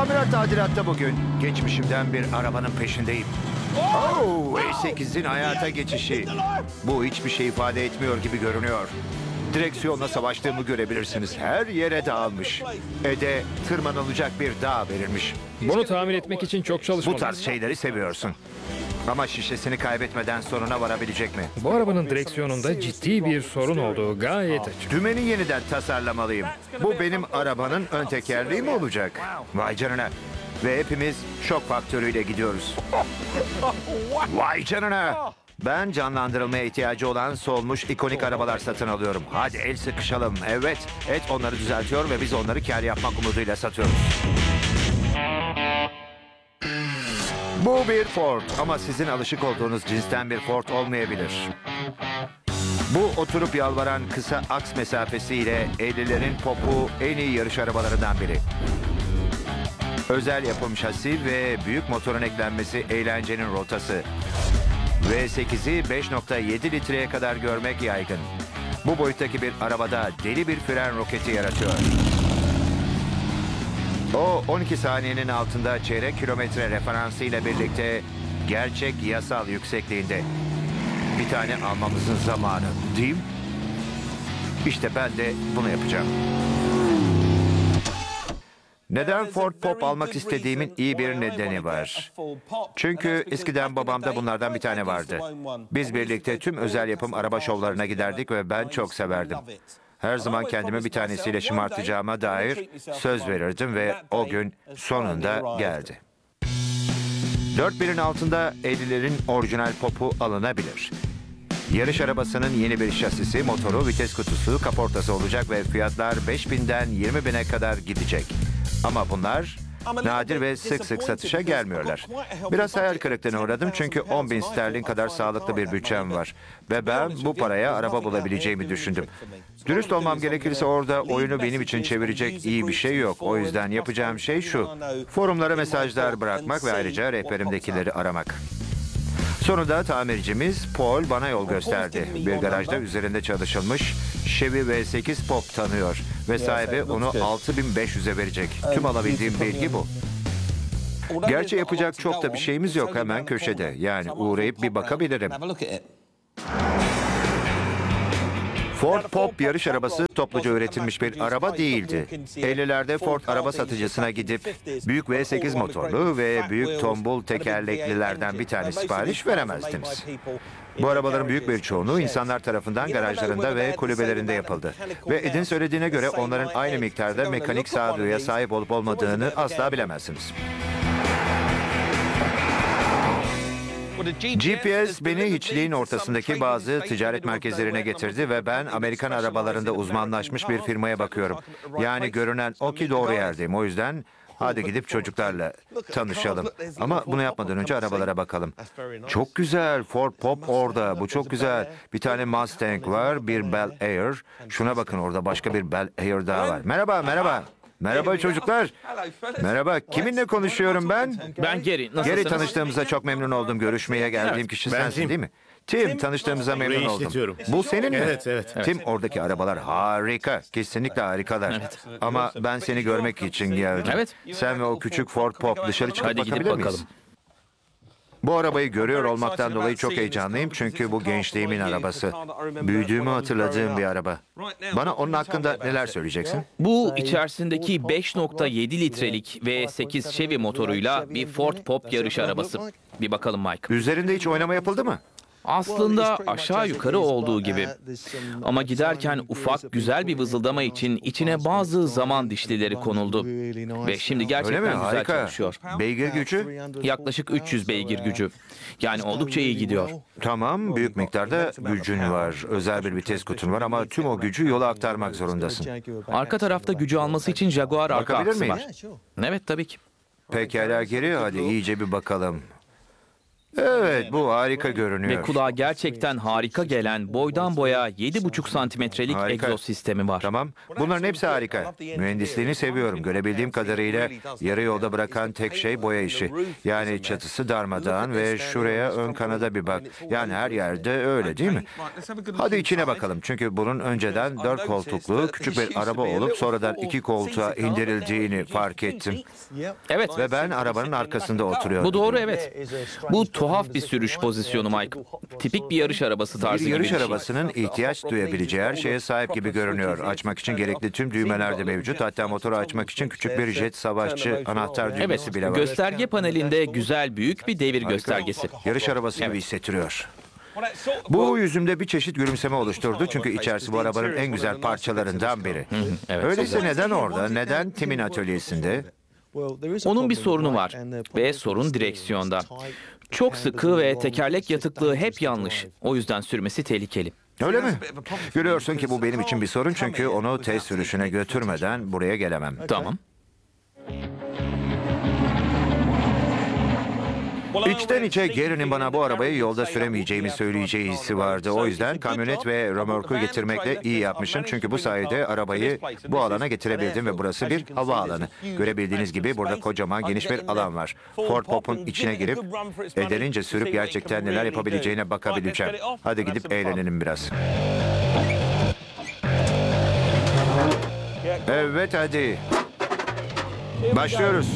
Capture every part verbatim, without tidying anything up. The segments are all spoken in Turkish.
Tamirat tadilatta bugün. Geçmişimden bir arabanın peşindeyim. Oh, V sekizin hayata geçişi. Bu hiçbir şey ifade etmiyor gibi görünüyor. Direksiyonla savaştığımı görebilirsiniz. Her yere dağılmış. Ede tırmanılacak bir dağ verilmiş. Bunu tamir etmek için çok Bu çalışmalıyım. tarz şeyleri seviyorsun. Ama şişesini kaybetmeden sonuna varabilecek mi? Bu arabanın direksiyonunda ciddi bir sorun olduğu gayet açık. Dümeni yeniden tasarlamalıyım. Bu benim arabanın ön tekerleği mi olacak? Vay canına. Ve hepimiz şok faktörüyle gidiyoruz. Vay canına. Ben canlandırılmaya ihtiyacı olan solmuş ikonik arabalar satın alıyorum. Hadi el sıkışalım. Evet, et onları düzeltiyor ve biz onları kâr yapmak umuduyla satıyoruz. Bu bir Ford ama sizin alışık olduğunuz cinsten bir Ford olmayabilir. Bu oturup yalvaran kısa aks mesafesiyle ellilerin popu en iyi yarış arabalarından biri. Özel yapım şasi ve büyük motorun eklenmesi eğlencenin rotası. V sekizi beş nokta yedi litreye kadar görmek yaygın. Bu boyuttaki bir arabada deli bir fren roketi yaratıyor. O on iki saniyenin altında çeyrek kilometre referansı ile birlikte gerçek yasal yüksekliğinde. Bir tane almamızın zamanı, değil mi? İşte ben de bunu yapacağım. Neden Ford Pop almak istediğimin iyi bir nedeni var. Çünkü eskiden babamda bunlardan bir tane vardı. Biz birlikte tüm özel yapım araba şovlarına giderdik ve ben çok severdim. Her zaman kendime bir tanesiyle şımartacağıma dair söz verirdim ve o gün sonunda geldi. Dört birin altında ellilerin orijinal popu alınabilir. Yarış arabasının yeni bir şasisi, motoru, vites kutusu, kaportası olacak ve fiyatlar beş binden yirmi bine kadar gidecek. Ama bunlar nadir ve sık sık satışa gelmiyorlar. Biraz hayal kırıklığına uğradım çünkü on bin sterlin kadar sağlıklı bir bütçem var. Ve ben bu paraya araba bulabileceğimi düşündüm. Dürüst olmam gerekirse orada oyunu benim için çevirecek iyi bir şey yok. O yüzden yapacağım şey şu: forumlara mesajlar bırakmak ve ayrıca rehberimdekileri aramak. Sonunda tamircimiz Paul bana yol gösterdi. Bir garajda üzerinde çalışılmış Chevy V sekiz Pop tanıyor ve sahibi onu altı bin beş yüze verecek. Tüm alabildiğim bilgi bu. Gerçi yapacak çok da bir şeyimiz yok, hemen köşede. Yani uğrayıp bir bakabilirim. Ford Pop yarış arabası topluca üretilmiş bir araba değildi. ellilerde Ford araba satıcısına gidip büyük V sekiz motorlu ve büyük tombul tekerleklilerden bir tane sipariş veremezdiniz. Bu arabaların büyük bir çoğunluğu insanlar tarafından garajlarında ve kulübelerinde yapıldı. Ve Ed'in söylediğine göre onların aynı miktarda mekanik sağduyuya sahip olup olmadığını asla bilemezsiniz. G P S beni hiçliğin ortasındaki bazı ticaret merkezlerine getirdi ve ben Amerikan arabalarında uzmanlaşmış bir firmaya bakıyorum. Yani görünen o ki doğru yerdeyim. O yüzden hadi gidip çocuklarla tanışalım. Ama bunu yapmadan önce arabalara bakalım. Çok güzel. Ford Pop orada. Bu çok güzel. Bir tane Mustang var, bir Bel Air. Şuna bakın, orada başka bir Bel Air daha var. Merhaba, merhaba. Merhaba çocuklar. Merhaba. Kiminle konuşuyorum ben? Ben Gary. Nasılsınız? Gary, tanıştığımıza çok memnun oldum. Görüşmeye geldiğim kişi ben sensin Tim. değil mi? Tim, tanıştığımıza memnun Burayı oldum. işletiyorum. Bu senin mi? Evet, evet. Tim, oradaki arabalar harika. Kesinlikle harikalar. Ama ben seni görmek için geldim. Evet. Sen ve o küçük Ford Pop dışarı çıkıp Hadi gidip bakabilir miyiz? bakalım. Bu arabayı görüyor olmaktan dolayı çok heyecanlıyım çünkü bu gençliğimin arabası. Büyüdüğümü hatırladığım bir araba. Bana onun hakkında neler söyleyeceksin? Bu içerisindeki beş nokta yedi litrelik V sekiz Chevy motoruyla bir Ford Pop yarış arabası. Bir bakalım Mike. Üzerinde hiç oynama yapıldı mı? Aslında aşağı yukarı olduğu gibi. Ama giderken ufak güzel bir vızıldama için içine bazı zaman dişlileri konuldu. Ve şimdi Öyle mi? gerçekten güzel Harika. çalışıyor. Beygir gücü? Yaklaşık üç yüz beygir gücü. Yani oldukça iyi gidiyor. Tamam, büyük miktarda gücün var. Özel bir vites kutun var ama tüm o gücü yola aktarmak zorundasın. Arka tarafta gücü alması için Jaguar arka Bakabilir aksı miyim? var. Evet tabii ki. Pekala Geri, hadi iyice bir bakalım. Evet, bu harika görünüyor. Ve kulağa gerçekten harika gelen boydan boya yedi buçuk santimetrelik Harika. egzoz sistemi var. Tamam. Bunların hepsi harika. Mühendisliğini seviyorum. Görebildiğim kadarıyla yarı yolda bırakan tek şey boya işi. Yani çatısı darmadağın ve şuraya ön kanada bir bak. Yani her yerde öyle değil mi? Hadi içine bakalım. Çünkü bunun önceden dört koltuklu küçük bir araba olup sonradan iki koltuğa indirildiğini fark ettim. Evet. Ve ben arabanın arkasında oturuyordum. Bu doğru, evet. Bu tuhaf bir sürüş pozisyonu Mike. Tipik bir yarış arabası Bir tarzı gibi yarış bir şey. arabasının ihtiyaç duyabileceği her şeye sahip gibi görünüyor. Açmak için gerekli tüm düğmeler de mevcut. Hatta motoru açmak için küçük bir jet savaşçı anahtar düğmesi Evet, bile var. gösterge panelinde güzel büyük bir devir göstergesi. Yarış arabası gibi hissettiriyor. Bu yüzümde bir çeşit gülümseme oluşturdu çünkü içerisi bu arabanın en güzel parçalarından biri. evet. Öyleyse neden orada? Neden Tim'in atölyesinde? Onun bir sorunu var ve sorun direksiyonda. Çok sıkı ve tekerlek yatıklığı hep yanlış. O yüzden sürmesi tehlikeli. Öyle mi? Görüyorsun ki bu benim için bir sorun çünkü onu test sürüşüne götürmeden buraya gelemem. Tamam. İçten içe Gary'nin bana bu arabayı yolda süremeyeceğimi söyleyeceği hissi vardı. O yüzden kamyonet ve römorku getirmekle iyi yapmışım. Çünkü bu sayede arabayı bu alana getirebildim ve burası bir hava alanı. Görebildiğiniz gibi burada kocaman geniş bir alan var. Ford Pop'un içine girip edenince sürüp gerçekten neler yapabileceğine bakabileceğim. Hadi gidip eğlenelim biraz. Evet hadi. Başlıyoruz.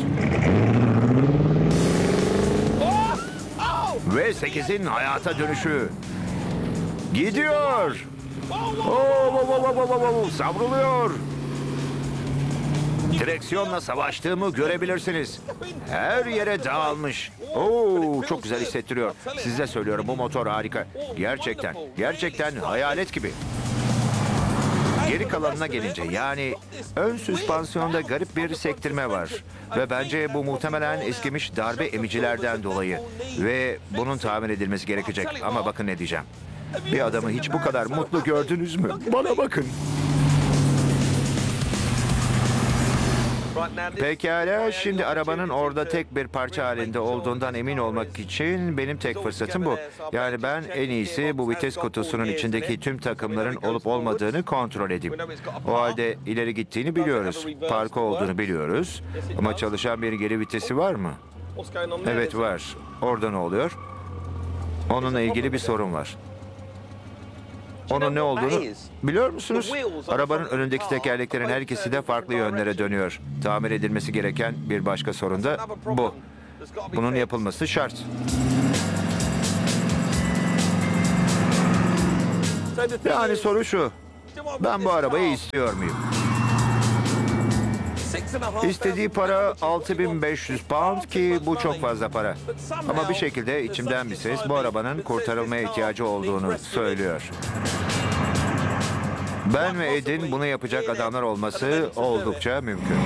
Ve sekizin hayata dönüşü. Gidiyor. Oo, oo, oo, oo, oo, oo, savruluyor. Direksiyonla savaştığımı görebilirsiniz. Her yere dağılmış. Oo, çok güzel hissettiriyor. Size söylüyorum bu motor harika. Gerçekten, gerçekten hayalet gibi. Geri kalanına gelince yani ön süspansiyonda garip bir sektirme var. Ve bence bu muhtemelen eskimiş darbe emicilerden dolayı. Ve bunun tamir edilmesi gerekecek. Ama bakın ne diyeceğim. Bir adamı hiç bu kadar mutlu gördünüz mü? Bana bakın. Pekala, şimdi arabanın orada tek bir parça halinde olduğundan emin olmak için benim tek fırsatım bu. Yani ben en iyisi bu vites kutusunun içindeki tüm takımların olup olmadığını kontrol edeyim. O halde ileri gittiğini biliyoruz. Parka olduğunu biliyoruz. Ama çalışan bir geri vitesi var mı? Evet var. Orada ne oluyor? Onunla ilgili bir sorun var. Onun ne olduğunu biliyor musunuz? Arabanın önündeki tekerleklerin her ikisi de farklı yönlere dönüyor. Tamir edilmesi gereken bir başka sorun da bu. Bunun yapılması şart. Yani soru şu. Ben bu arabayı istiyor muyum? İstediği para altı bin beş yüz pound ki bu çok fazla para. Ama bir şekilde içimden bir ses bu arabanın kurtarılmaya ihtiyacı olduğunu söylüyor. Ben ve Ed'in bunu yapacak adamlar olması oldukça mümkün.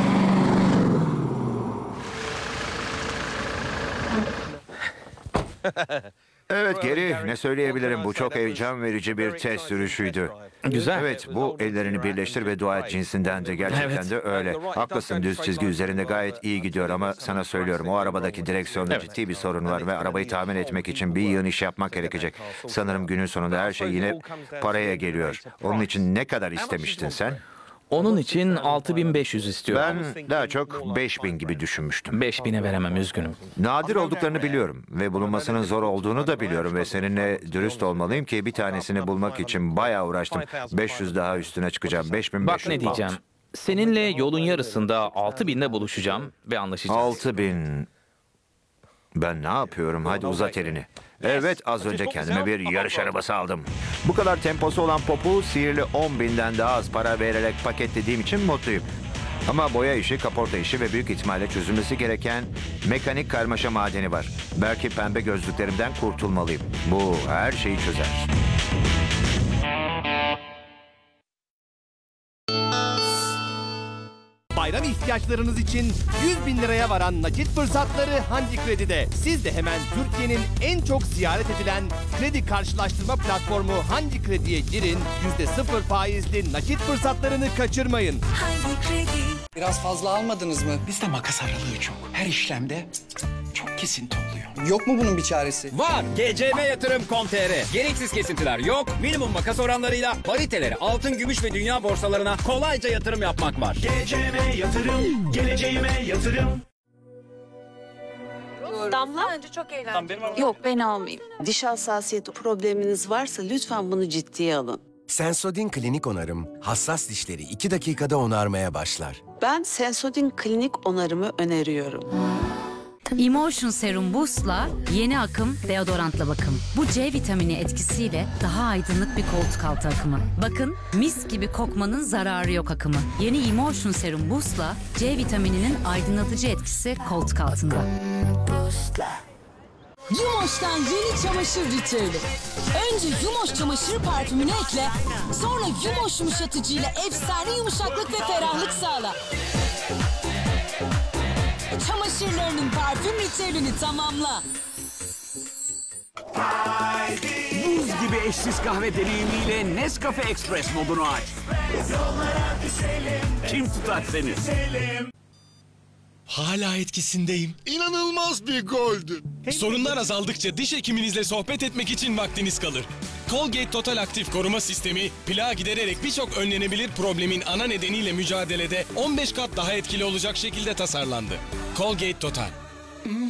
Evet Gary, ne söyleyebilirim? Bu çok heyecan verici bir test sürüşüydü. Güzel. Evet, bu ellerini birleştir ve dua et cinsinden de gerçekten Evet. de öyle. Haklısın, düz çizgi üzerinde gayet iyi gidiyor ama sana söylüyorum o arabadaki direksiyonda Evet. ciddi bir sorun var ve arabayı tamir etmek için bir yığın iş yapmak gerekecek. Sanırım günün sonunda her şey yine paraya geliyor. Onun için ne kadar istemiştin sen? Onun için altı bin beş yüz istiyorum. Ben daha çok beş bin gibi düşünmüştüm. beş bine veremem, üzgünüm. Nadir olduklarını biliyorum ve bulunmasının zor olduğunu da biliyorum ve seninle dürüst olmalıyım ki bir tanesini bulmak için bayağı uğraştım. beş yüz daha üstüne çıkacağım. beş bin beş yüz Bak ne diyeceğim. Seninle yolun yarısında altı binde buluşacağım ve anlaşacağız. altı bin. Ben ne yapıyorum? Hadi uzat elini. Evet, az önce kendime bir yarış arabası aldım. Bu kadar temposu olan Pop'u sihirli on binden daha az para vererek paketlediğim için mutluyum. Ama boya işi, kaporta işi ve büyük ihtimalle çözülmesi gereken mekanik karmaşa madeni var. Belki pembe gözlüklerimden kurtulmalıyım. Bu her şeyi çözer. Bayram ihtiyaçlarınız için yüz bin liraya varan nakit fırsatları Hangi Kredi'de. Siz de hemen Türkiye'nin en çok ziyaret edilen kredi karşılaştırma platformu Hangi Kredi'ye girin, yüzde sıfır faizli nakit fırsatlarını kaçırmayın. Hangi Kredi? Biraz fazla almadınız mı? Bizde makas aralığı çok. Her işlemde çok kesinti oluyor. Yok mu bunun bir çaresi? Var. G C M yatırım nokta com nokta t r. Gereksiz kesintiler yok. Minimum makas oranlarıyla pariteleri altın, gümüş ve dünya borsalarına kolayca yatırım yapmak var. G C M yatırım, geleceğime yatırım. Damla? Bence çok eğlenceli. Yok, ben almayayım. Diş hassasiyeti probleminiz varsa lütfen bunu ciddiye alın. Sensodyne Klinik Onarım, hassas dişleri iki dakikada onarmaya başlar. Ben Sensodyne klinik onarımı öneriyorum. Emotion Serum Boost'la yeni akım deodorantla bakım. Bu C vitamini etkisiyle daha aydınlık bir koltuk altı akımı. Bakın, mis gibi kokmanın zararı yok akımı. Yeni Emotion Serum Boost'la C vitamininin aydınlatıcı etkisi koltuk altında. Yumoş'tan yeni çamaşır ritüeli. Önce Yumoş çamaşır parfümünü ekle, sonra Yumoş yumuşatıcıyla efsane yumuşaklık ve ferahlık sağla. Çamaşırlarının parfüm ritüelini tamamla. Buz gibi eşsiz kahve deneyimiyle Nescafe Express modunu aç. Kim tutar seni? Hala etkisindeyim. İnanılmaz bir goldü. Sorunlar azaldıkça diş hekiminizle sohbet etmek için vaktiniz kalır. Colgate Total Aktif Koruma Sistemi, plağı gidererek birçok önlenebilir problemin ana nedeniyle mücadelede on beş kat daha etkili olacak şekilde tasarlandı. Colgate Total.